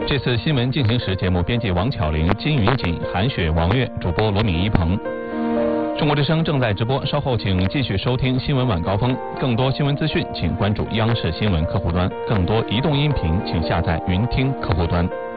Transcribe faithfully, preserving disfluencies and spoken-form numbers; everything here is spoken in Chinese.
这次新闻进行时节目编辑王巧玲、金云锦、韩雪、王悦，主播罗敏一鹏。中国之声正在直播，稍后请继续收听新闻晚高峰。更多新闻资讯，请关注央视新闻客户端；更多移动音频，请下载云听客户端。